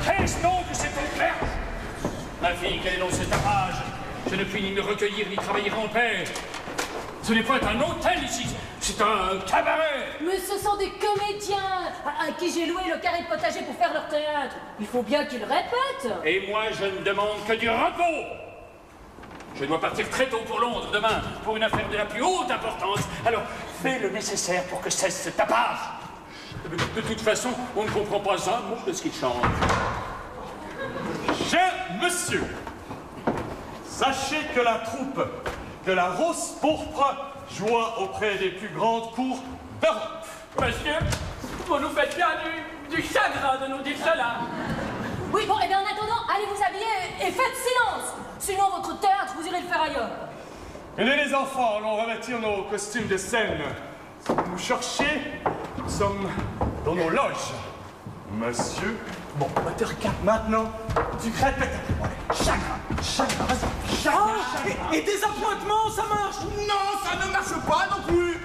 Qu'est-ce donc que c'est ton père? Ma fille, quel est donc ce tapage? Je ne puis ni me recueillir ni travailler en paix. Ce n'est pas un hôtel ici, c'est un cabaret. Mais ce sont des comédiens à qui j'ai loué le carré de potager pour faire leur théâtre. Il faut bien qu'ils répètent. Et moi, je ne demande que du repos. Je dois partir très tôt pour Londres demain, pour une affaire de la plus haute importance. Alors, fais le nécessaire pour que cesse ce tapage. De toute façon, on ne comprend pas un mot de ce qu'il chante. Cher monsieur, sachez que la troupe de la Rose Pourpre joua auprès des plus grandes cours d'Europe. Monsieur, vous nous faites bien du chagrin de nous dire cela. Oui, bon, et bien en attendant, allez vous habiller et faites silence. Sinon, votre théâtre, vous irez le faire ailleurs. Venez les enfants, allons revêtir nos costumes de scène. Si vous nous cherchez, nous sommes dans nos loges. Monsieur, bon, moteur 4 maintenant, du répètes. Chagrin, vas-y, chagrin. Et des appointements, ça marche? Non, ça ne marche pas non plus.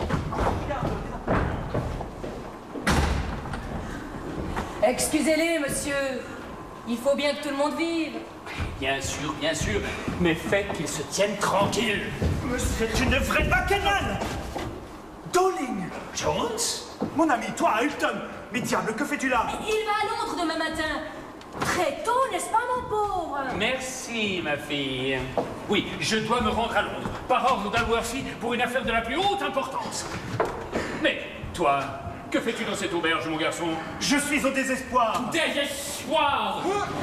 Excusez-les, monsieur. Il faut bien que tout le monde vive. Bien sûr, mais faites qu'ils se tiennent tranquilles. C'est une vraie bacchanale. Dowling! Jones? Mon ami, toi, Hilton! Mais diable, que fais-tu là? Il va à Londres demain matin. Très tôt, n'est-ce pas, mon pauvre? Merci, ma fille. Oui, je dois me rendre à Londres, par ordre d'Alworthy, pour une affaire de la plus haute importance. Mais, toi, que fais-tu dans cette auberge, mon garçon? Je suis au désespoir! Désespoir.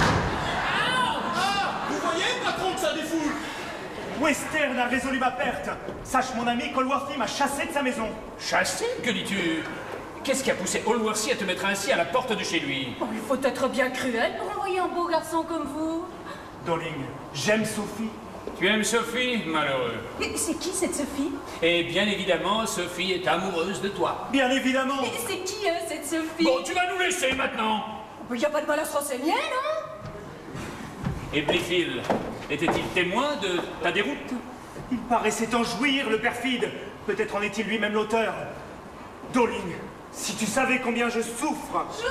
Vous voyez, patron, que ça défoule. Western a résolu ma perte. Sache, mon ami, qu'Alworthy m'a chassé de sa maison. Chassé? Que dis-tu? Qu'est-ce qui a poussé Allworthy à te mettre ainsi à la porte de chez lui? Oh, il faut être bien cruel pour envoyer un beau garçon comme vous. Dowling, j'aime Sophie. Tu aimes Sophie? Malheureux. Mais c'est qui cette Sophie? Et bien évidemment, Sophie est amoureuse de toi. Bien évidemment. Mais c'est qui, cette Sophie? Bon, tu vas nous laisser maintenant. Il n'y a pas de mal à se renseigner, non? Et Blifil, était-il témoin de ta déroute? Il paraissait en jouir, le perfide. Peut-être en est-il lui-même l'auteur. Dowling, si tu savais combien je souffre. Jones,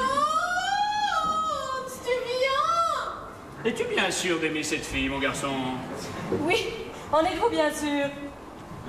tu viens? Es-tu bien sûr d'aimer cette fille, mon garçon? Oui, en êtes-vous bien sûr?